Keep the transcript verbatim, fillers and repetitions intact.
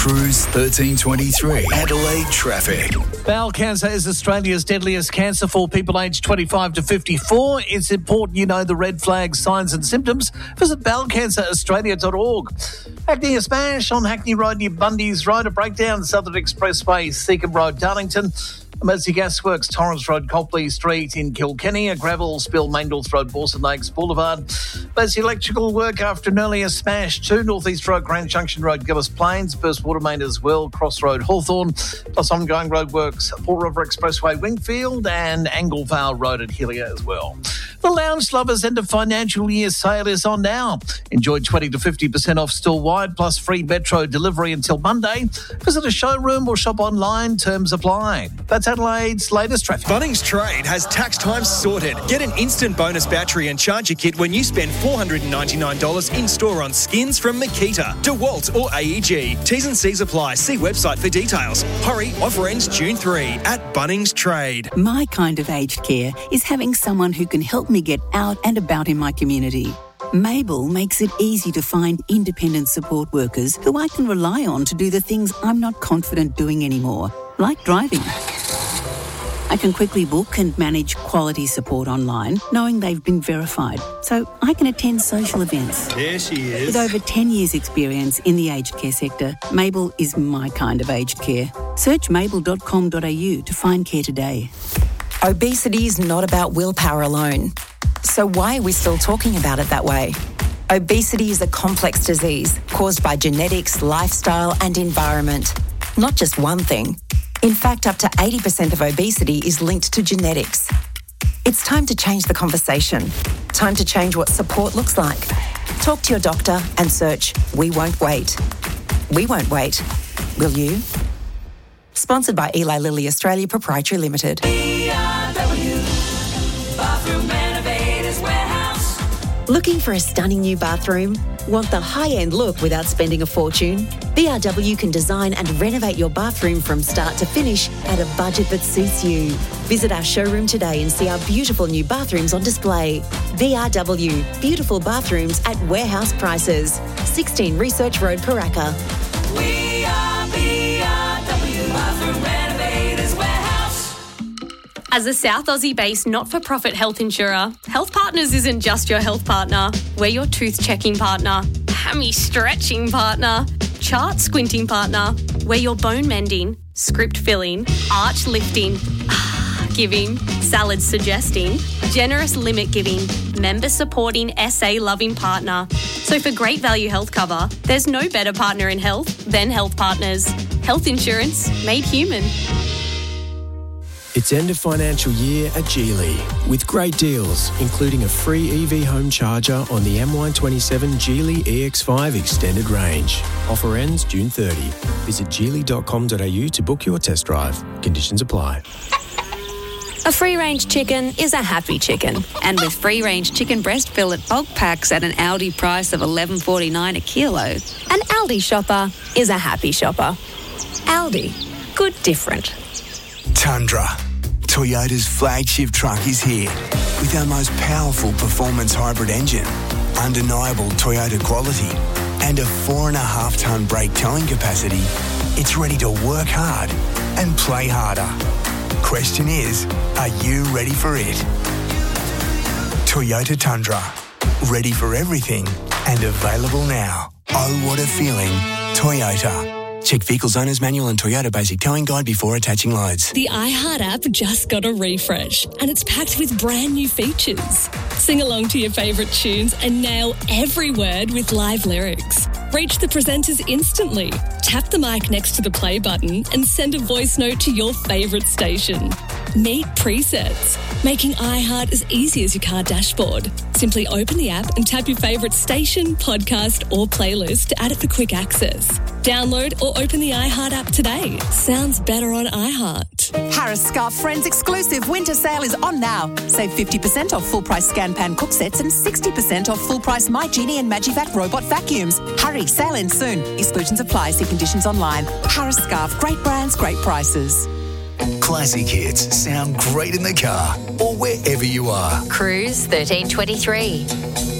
Cruise thirteen twenty-three. Adelaide traffic. Bowel cancer is Australia's deadliest cancer for people aged twenty-five to fifty-four. It's important you know the red flags, signs and symptoms. Visit bowel cancer australia dot org. Hackney a smash on Hackney Road near Bundy's Road. A breakdown, Southern Expressway, Seacombe Road, Darlington. Emergency Gasworks, Torrens Road, Copley Street in Kilkenny. A gravel spill, Maindorf Road, Borson Lakes Boulevard. Basic electrical work after an earlier smash. Two North East Road, Grand Junction Road, Gillis Plains. Burst water main as well, Cross Road, Hawthorn. Plus ongoing road works, Port River Expressway, Wingfield, and Anglevale Road at Hillier as well. The Lounge Lovers end of financial year sale is on now. Enjoy twenty to fifty percent off store-wide plus free metro delivery until Monday. Visit a showroom or shop online. Terms apply. That's Adelaide's latest traffic. Bunnings Trade has tax time sorted. Get an instant bonus battery and charger kit when you spend four hundred ninety-nine dollars in-store on skins from Makita, DeWalt or A E G. T's and C's apply. See website for details. Hurry, offer ends June third at Bunnings Trade. My kind of aged care is having someone who can help me get out and about in my community. Mabel makes it easy to find independent support workers who I can rely on to do the things I'm not confident doing anymore, like driving. I can quickly book and manage quality support online, knowing they've been verified, so I can attend social events. There she is. With over ten years' experience in the aged care sector, Mabel is my kind of aged care. Search mabel dot com dot a u to find care today. Obesity is not about willpower alone. So why are we still talking about it that way? Obesity is a complex disease caused by genetics, lifestyle and environment. Not just one thing. In fact, up to eighty percent of obesity is linked to genetics. It's time to change the conversation. Time to change what support looks like. Talk to your doctor and search We Won't Wait. We won't wait. Will you? Sponsored by Eli Lilly Australia Proprietary Limited. B R W Bathroom Renovators Warehouse. Looking for a stunning new bathroom? Want the high-end look without spending a fortune? B R W can design and renovate your bathroom from start to finish at a budget that suits you. Visit our showroom today and see our beautiful new bathrooms on display. B R W, beautiful bathrooms at warehouse prices. sixteen Research Road, Paraka. We are B R W Bathroom Renovators Warehouse. As a South Aussie-based not-for-profit health insurer, Health Partners isn't just your health partner. We're your tooth-checking partner, hammy-stretching partner, chart-squinting partner. We're your bone-mending, script-filling, arch-lifting, giving, salad-suggesting, generous limit-giving, member-supporting, S A-loving partner. So for great value health cover, there's no better partner in health than Health Partners. Health insurance made human. It's end of financial year at Geely with great deals, including a free E V home charger on the M Y twenty-seven Geely E X five extended range. Offer ends June thirtieth. Visit geely dot com dot a u to book your test drive. Conditions apply. A free-range chicken is a happy chicken. And with free-range chicken breast fillet bulk packs at an Aldi price of eleven forty-nine a kilo, an Aldi shopper is a happy shopper. Aldi. Good different. Tundra. Toyota's flagship truck is here with our most powerful performance hybrid engine, undeniable Toyota quality, and a four and a half tonne brake towing capacity. It's ready to work hard and play harder. Question is, are you ready for it? Toyota Tundra. Ready for everything and available now. Oh, what a feeling. Toyota. Check Vehicles Owner's Manual and Toyota Basic Towing Guide before attaching loads. The iHeart app just got a refresh and it's packed with brand new features. Sing along to your favourite tunes and nail every word with live lyrics. Reach the presenters instantly. Tap the mic next to the play button and send a voice note to your favourite station. Meet presets, making iHeart as easy as your car dashboard. Simply open the app and tap your favourite station, podcast or playlist to add it for quick access. Download or open the iHeart app today. Sounds better on iHeart. Harris Scarf Friends exclusive winter sale is on now. Save fifty percent off full price Scan Pan cook sets and sixty percent off full price My Genie and Magivac robot vacuums. Hurry, sale ends soon. Exclusions apply. See conditions online. Harris Scarf, great brands, great prices. Classic hits sound great in the car or wherever you are. Cruise thirteen twenty-three.